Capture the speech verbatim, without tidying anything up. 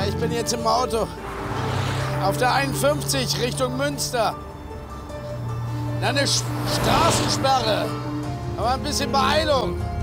ich bin jetzt im Auto. Auf der einundfünfzig Richtung Münster. Na, eine Sch- Straßensperre. Aber ein bisschen Beeilung.